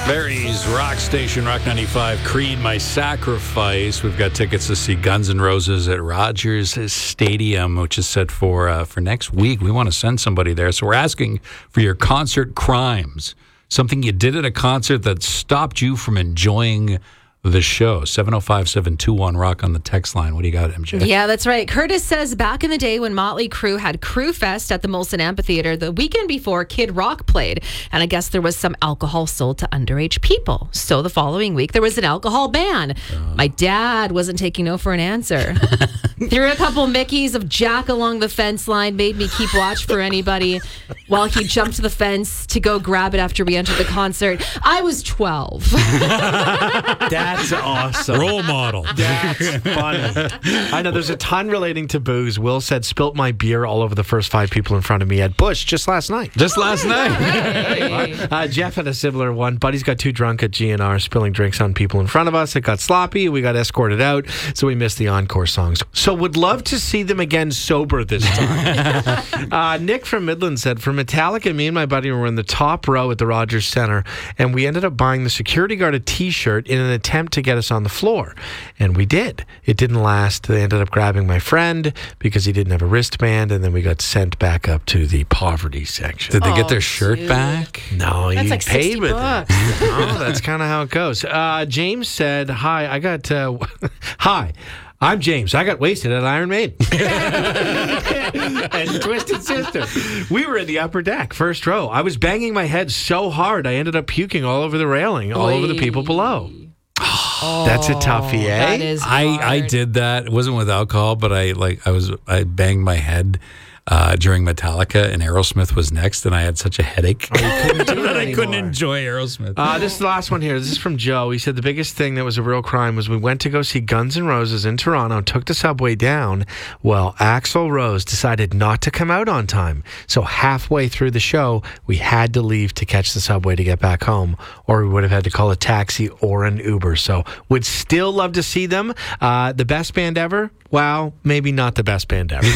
Barry's Rock Station, Rock 95, Creed, My Sacrifice. We've got tickets to see Guns N' Roses at Rogers Stadium, which is set for next week. We want to send somebody there, so we're asking for your concert crimes. Something you did at a concert that stopped you from enjoying the show. 705-721-ROCK on the text line. What do you got, MJ? Yeah, that's right. Curtis says back in the day when Motley Crue had Crue Fest at the Molson Amphitheater, the weekend before Kid Rock played, and I guess there was some alcohol sold to underage people. So the following week, there was an alcohol ban. My dad wasn't taking no for an answer. Threw a couple Mickeys of Jack along the fence line, made me keep watch for anybody while he jumped the fence to go grab it after we entered the concert. I was 12. That's awesome. Role model. That's funny. I know there's a ton relating to booze. Will said, spilt my beer all over the first 5 people in front of me at Bush just last night. Hey. Jeff had a similar one. Buddies got too drunk at GNR, spilling drinks on people in front of us. It got sloppy. We got escorted out, so we missed the encore songs. So would love to see them again sober this time. Nick from Midland said, for Metallica, me and my buddy were in the top row at the Rogers Center, and we ended up buying the security guard a T-shirt in an attempt to get us on the floor. And we did. It didn't last. They ended up grabbing my friend because he didn't have a wristband, and then we got sent back up to the poverty section. Did they get their shirt back? No, That's he like paid 60 with bucks. it. No, that's kind of how it goes. James said, hi, I got... hi. I'm James. I got wasted at Iron Maiden. And Twisted Sister. We were in the upper deck, first row. I was banging my head so hard, I ended up puking all over the railing, all over the people below. That's a toughie, eh? That is I hard. did that. It wasn't with alcohol, but I banged my head during Metallica, and Aerosmith was next, and I had such a headache that I couldn't enjoy Aerosmith. This is the last one here. This is from Joe. He said the biggest thing that was a real crime was we went to go see Guns N' Roses in Toronto, took the subway down. Well, Axl Rose decided not to come out on time. So halfway through the show, we had to leave to catch the subway to get back home, or we would have had to call a taxi or an Uber. So would still love to see them. The best band ever? Wow, maybe not the best band ever.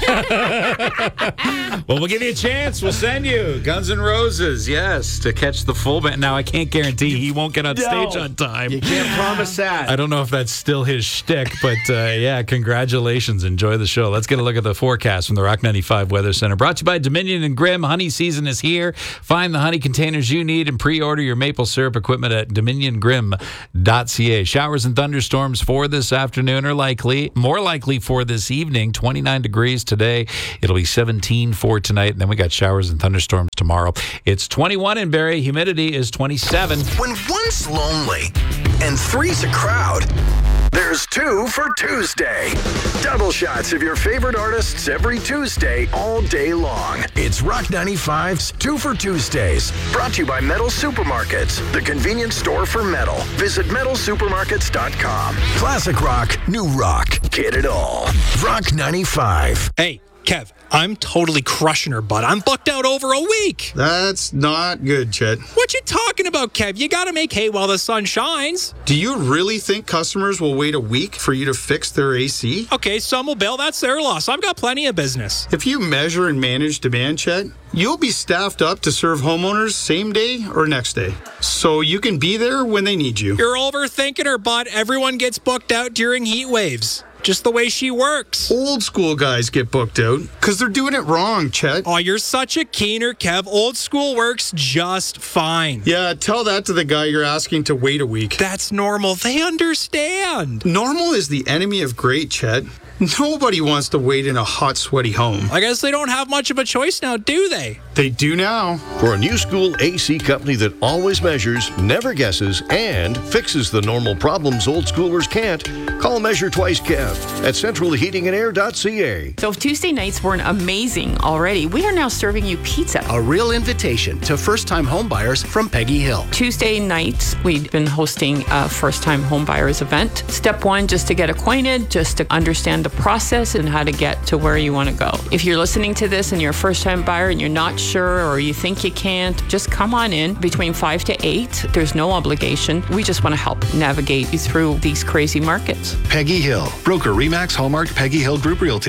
Well, we'll give you a chance. We'll send you Guns N' Roses, yes, to catch the full band. Now, I can't guarantee he won't get on stage on time. You can't promise that. I don't know if that's still his shtick, but yeah, congratulations. Enjoy the show. Let's get a look at the forecast from the Rock 95 Weather Center. Brought to you by Dominion and Grimm. Honey season is here. Find the honey containers you need and pre-order your maple syrup equipment at dominiongrimm.ca. Showers and thunderstorms for this afternoon are likely. More likely for this evening. 29 degrees today. It'll be 17 for tonight, and then we got showers and thunderstorms tomorrow. It's 21 in Barrie. Humidity is 27. When one's lonely and three's a crowd, there's 2 for Tuesday. Double shots of your favorite artists every Tuesday, all day long. It's Rock 95's 2 for Tuesdays. Brought to you by Metal Supermarkets, the convenience store for metal. Visit metalsupermarkets.com. Classic rock, new rock. Get it all. Rock 95. Hey, Kev, I'm totally crushing her, bud. I'm booked out over a week. That's not good, Chet. What you talking about, Kev? You gotta make hay while the sun shines. Do you really think customers will wait a week for you to fix their AC? Okay, some will bail. That's their loss. I've got plenty of business. If you measure and manage demand, Chet, you'll be staffed up to serve homeowners same day or next day. So you can be there when they need you. You're overthinking her, bud. Everyone gets booked out during heat waves. Just the way she works. Old school guys get booked out because they're doing it wrong, Chet. Oh, you're such a keener, Kev. Old school works just fine. Yeah, tell that to the guy you're asking to wait a week. That's normal. They understand. Normal is the enemy of great, Chet. Nobody wants to wait in a hot, sweaty home. I guess they don't have much of a choice now, do they? They do now. For a new school AC company that always measures, never guesses, and fixes the normal problems old schoolers can't, call Measure Twice Kev at centralheatingandair.ca. So if Tuesday nights weren't amazing already, we are now serving you pizza. A real invitation to first-time homebuyers from Peggy Hill. Tuesday nights, we've been hosting a first-time homebuyers event. Step 1, just to get acquainted, just to understand the process and how to get to where you want to go. If you're listening to this and you're a first-time buyer and you're not sure or you think you can't, just come on in between 5 to 8. There's no obligation. We just want to help navigate you through these crazy markets. Peggy Hill, broker Remax Hallmark Peggy Hill Group Realty. At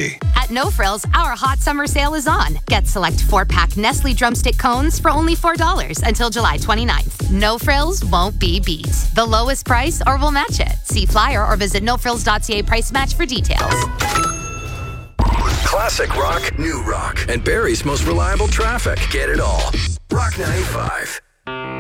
At No Frills, our hot summer sale is on. Get select 4-pack Nestle drumstick cones for only $4 until July 29th. No Frills won't be beat. The lowest price or we'll match it. See flyer or visit nofrills.ca price match for details. Classic rock, new rock, and Barrie's most reliable traffic. Get it all. Rock 95.